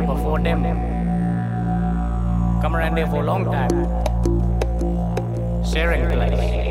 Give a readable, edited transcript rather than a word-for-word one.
people before them. Come around here for a long time. Sharing place.